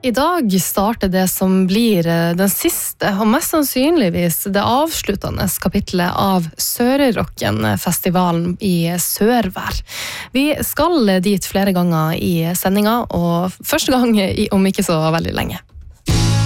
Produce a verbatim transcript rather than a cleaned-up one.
I dag starter det som blir den siste, og mest sannsynligvis det avsluttende kapitlet av Sørøyrocken-festivalen i Sørvær. Vi skal dit flere ganger i sendinga, og første gang om ikke så veldig lenge.